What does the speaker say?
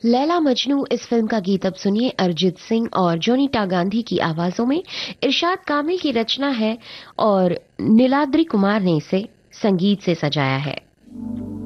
लैला मजनू इस फिल्म का गीत अब सुनिए अरिजीत सिंह और जोनीता गांधी की आवाजों में। इरशाद कामिल की रचना है और नीलाद्रि कुमार ने इसे संगीत से सजाया है।